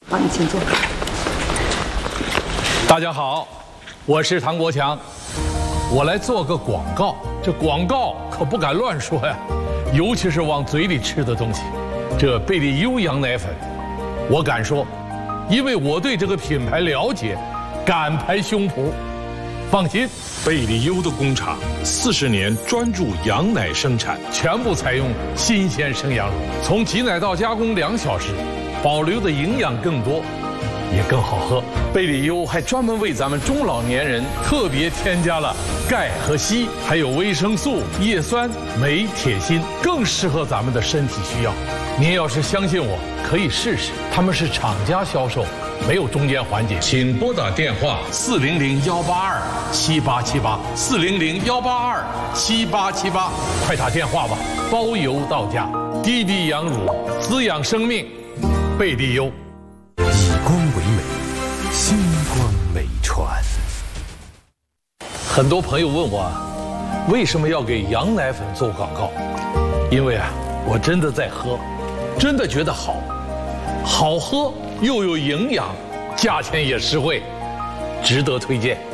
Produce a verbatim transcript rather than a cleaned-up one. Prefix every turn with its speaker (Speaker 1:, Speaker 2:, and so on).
Speaker 1: 好，你请坐。
Speaker 2: 大家好，我是唐国强，我来做个广告。这广告可不敢乱说呀，尤其是往嘴里吃的东西。这贝利优羊奶粉，我敢说，因为我对这个品牌了解，敢拍胸脯。放心，
Speaker 3: 贝利优的工厂四十年专注羊奶生产，
Speaker 2: 全部采用新鲜生羊乳，从挤奶到加工两小时，保留的营养更多，也更好喝。贝利优还专门为咱们中老年人特别添加了钙和硒，还有维生素、叶酸、镁、铁、锌，更适合咱们的身体需要。您要是相信我，可以试试。他们是厂家销售，没有中间环节。请拨打电话四零零幺八二七八七八四零零幺八二七八七八，快打电话吧，包邮到家。低低羊乳，滋养生命，贝利优。
Speaker 4: 以光为美，星光美传。
Speaker 2: 很多朋友问我，为什么要给羊奶粉做广告？因为啊，我真的在喝，真的觉得好，好喝又有营养，价钱也实惠，值得推荐。